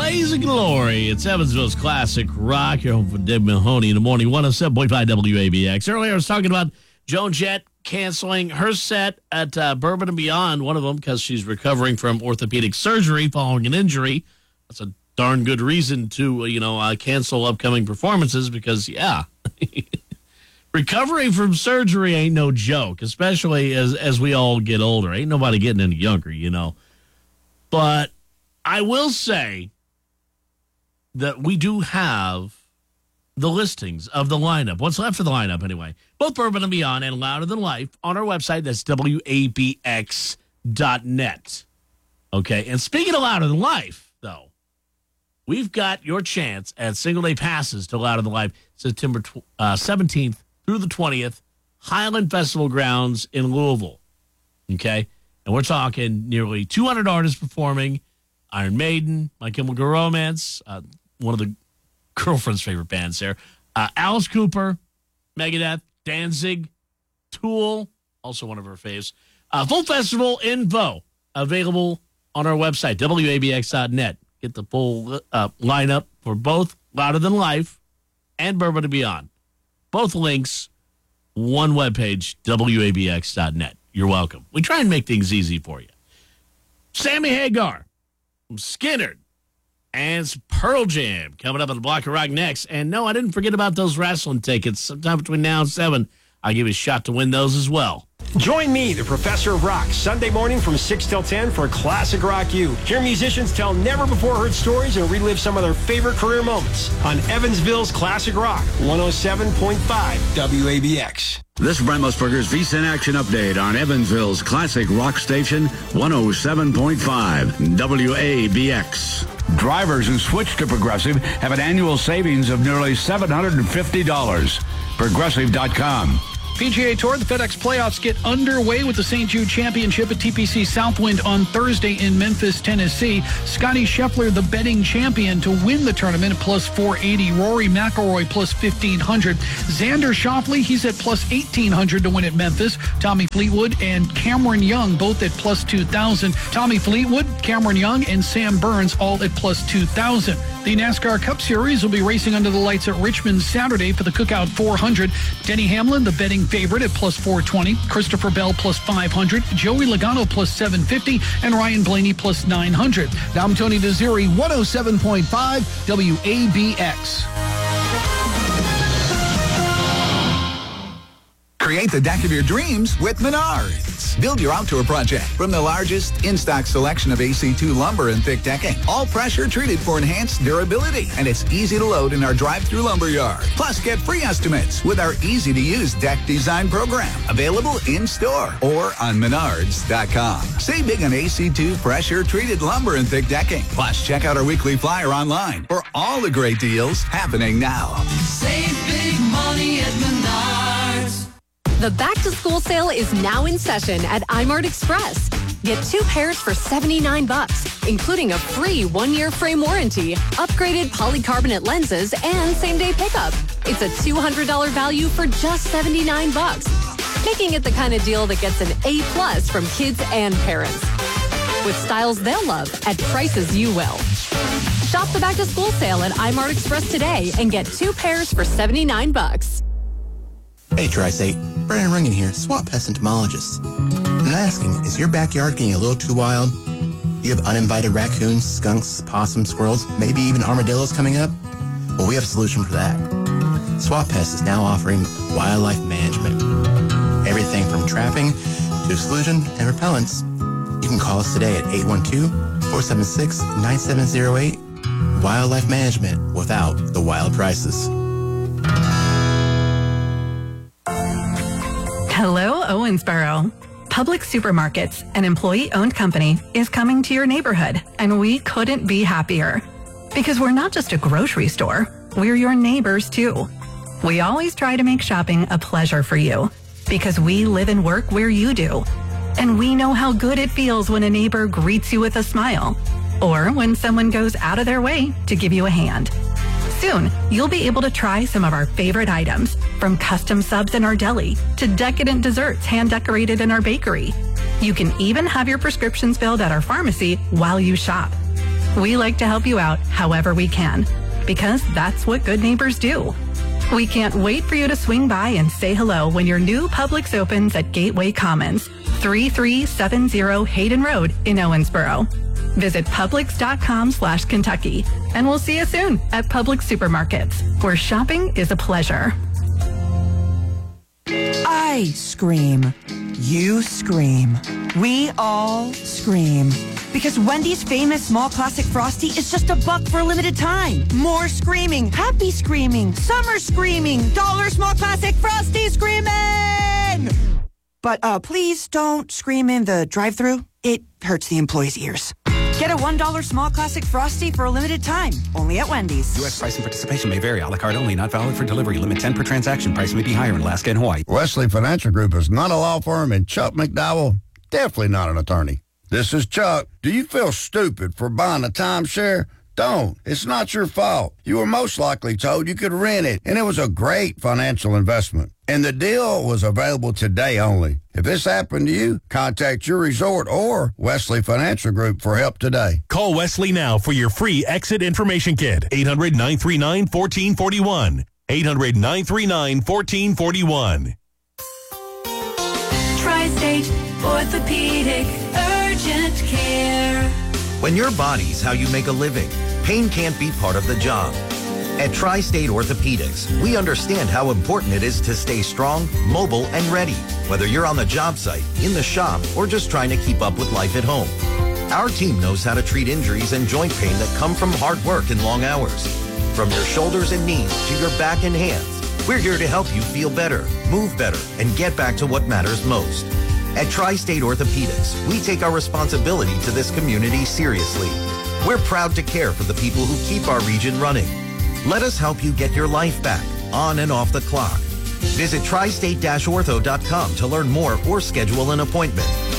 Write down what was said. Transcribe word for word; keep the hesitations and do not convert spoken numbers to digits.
blazing glory. It's Evansville's Classic Rock. Your home for Deb Mahoney in the morning. one oh seven point five W A B X. Earlier I was talking about Joan Jett canceling her set at uh, Bourbon and Beyond, one of them because she's recovering from orthopedic surgery following an injury. That's a darn good reason to, you know, uh, cancel upcoming performances because, yeah, recovering from surgery ain't no joke, especially as, as we all get older. Ain't nobody getting any younger, you know. But I will say that we do have the listings of the lineup. What's left of the lineup, anyway. Both Bourbon and Beyond and Louder Than Life on our website. That's W A B X dot net. Okay, and speaking of Louder Than Life, though, we've got your chance at single-day passes to Louder Than Life September uh, seventeenth through the twentieth, Highland Festival grounds in Louisville. Okay, and we're talking nearly two hundred artists performing. Iron Maiden, My Chemical Romance, uh, one of the girlfriend's favorite bands there. Uh, Alice Cooper, Megadeth, Danzig, Tool, also one of her faves. Uh, full festival info available on our website, W A B X dot net. Get the full uh, lineup for both Louder Than Life and Bourbon and Beyond. Both links, one webpage, W A B X dot net. You're welcome. We try and make things easy for you. Sammy Hagar from Skynyrd and Pearl Jam coming up on the Block of Rock next. And no, I didn't forget about those wrestling tickets. Sometime between now and seven, I'll give you a shot to win those as well. Join me, the Professor of Rock, Sunday morning from six till ten for Classic Rock U. Hear musicians tell never-before-heard stories and relive some of their favorite career moments on Evansville's Classic Rock, one oh seven point five W A B X. This is Brent Musburger's VSiN Action Update on Evansville's Classic Rock Station, one oh seven point five W A B X. Drivers who switch to Progressive have an annual savings of nearly seven hundred fifty dollars. Progressive dot com. P G A Tour, the FedEx playoffs get underway with the Saint Jude Championship at T P C Southwind on Thursday in Memphis, Tennessee. Scotty Scheffler, the betting champion, to win the tournament at plus four eighty. Rory McIlroy plus fifteen hundred. Xander Schauffele, he's at plus eighteen hundred to win at Memphis. Tommy Fleetwood and Cameron Young both at plus two thousand. Tommy Fleetwood, Cameron Young, and Sam Burns all at plus two thousand. The NASCAR Cup Series will be racing under the lights at Richmond Saturday for the Cookout four hundred. Denny Hamlin, the betting favorite, at plus four twenty. Christopher Bell plus five hundred. Joey Logano plus seven fifty. And Ryan Blaney plus nine hundred. Now I'm Tony Desiri, one oh seven point five W A B X. Create the deck of your dreams with Menards. Build your outdoor project from the largest in-stock selection of A C two lumber and thick decking. All pressure treated for enhanced durability. And it's easy to load in our drive-through lumber yard. Plus, get free estimates with our easy-to-use deck design program. Available in-store or on menards dot com. Save big on A C two pressure treated lumber and thick decking. Plus, check out our weekly flyer online for all the great deals happening now. Save big money at Menards. The back-to-school sale is now in session at iMart Express. Get two pairs for seventy-nine bucks, including a free one-year frame warranty, upgraded polycarbonate lenses, and same-day pickup. It's a two hundred dollars value for just seventy-nine bucks, making it the kind of deal that gets an A plus from kids and parents. With styles they'll love at prices you will. Shop the back-to-school sale at iMart Express today and get two pairs for seventy-nine bucks. Hey, Tri-State. Brandon Rungan here, swamp pest entomologist. I'm asking, is your backyard getting a little too wild? Do you have uninvited raccoons, skunks, possums, squirrels, maybe even armadillos coming up? Well, we have a solution for that. Swamp Pest is now offering wildlife management. Everything from trapping to exclusion and repellents. You can call us today at eight one two, four seven six, nine seven zero eight. Wildlife management without the wild prices. Hello, Owensboro. Public Supermarkets, an employee-owned company, is coming to your neighborhood, and we couldn't be happier. Because we're not just a grocery store, we're your neighbors, too. We always try to make shopping a pleasure for you, because we live and work where you do. And we know how good it feels when a neighbor greets you with a smile, or when someone goes out of their way to give you a hand. Soon, you'll be able to try some of our favorite items, from custom subs in our deli to decadent desserts hand-decorated in our bakery. You can even have your prescriptions filled at our pharmacy while you shop. We like to help you out however we can, because that's what good neighbors do. We can't wait for you to swing by and say hello when your new Publix opens at Gateway Commons, thirty-three seventy Hayden Road in Owensboro. Visit Publix.com slash Kentucky, and we'll see you soon at Publix Supermarkets, where shopping is a pleasure. I scream. You scream. We all scream. Because Wendy's famous small classic Frosty is just a buck for a limited time. More screaming, happy screaming, summer screaming, dollar small classic Frosty screaming! But uh, please don't scream in the drive-thru. It hurts the employees' ears. Get a one dollar small classic Frosty for a limited time, only at Wendy's. U S price and participation may vary. A la carte only, not valid for delivery. Limit ten per transaction. Price may be higher in Alaska and Hawaii. Wesley Financial Group is not a law firm, and Chuck McDowell, definitely not an attorney. This is Chuck. Do you feel stupid for buying a timeshare? Don't. It's not your fault. You were most likely told you could rent it, and it was a great financial investment. And the deal was available today only. If this happened to you, contact your resort or Wesley Financial Group for help today. Call Wesley now for your free exit information kit. eight hundred, nine three nine, one four four one. eight hundred, nine three nine, one four four one. Tri-State Orthopedic Urgent Care. When your body's how you make a living, pain can't be part of the job. At Tri-State Orthopedics, we understand how important it is to stay strong, mobile, and ready, whether you're on the job site, in the shop, or just trying to keep up with life at home. Our team knows how to treat injuries and joint pain that come from hard work and long hours. From your shoulders and knees to your back and hands, we're here to help you feel better, move better, and get back to what matters most. At Tri-State Orthopedics, we take our responsibility to this community seriously. We're proud to care for the people who keep our region running. Let us help you get your life back, on and off the clock. Visit tri state dash ortho dot com to learn more or schedule an appointment.